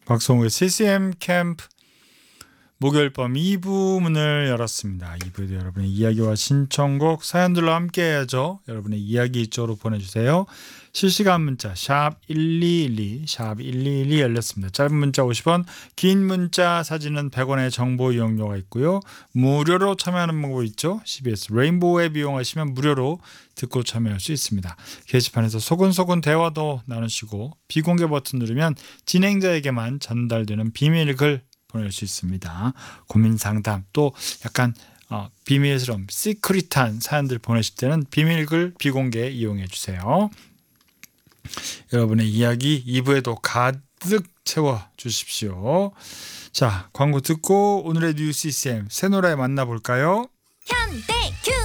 박성우의 CCM 캠프 목요일 밤 2부 문을 열었습니다. 2부에도 여러분의 이야기와 신청곡 사연들로 함께 해야죠. 여러분의 이야기 이쪽으로 보내주세요. 실시간 문자 샵 1212 샵 1212 열렸습니다. 짧은 문자 50원, 긴 문자 사진은 100원의 정보 이용료가 있고요. 무료로 참여하는 방법 있죠. CBS 레인보우 앱 이용하시면 무료로 듣고 참여할 수 있습니다. 게시판에서 소근소근 대화도 나누시고 비공개 버튼 누르면 진행자에게만 전달되는 비밀글 보낼 수 있습니다. 고민 상담 또 약간 비밀스러운 시크릿한 사연들 보내실 때는 비밀글 비공개 이용해 주세요. 여러분의 이야기 2부에도 가득 채워 주십시오. 자, 광고 듣고 오늘의 뉴스 CCM 새 노래 만나볼까요? 현대균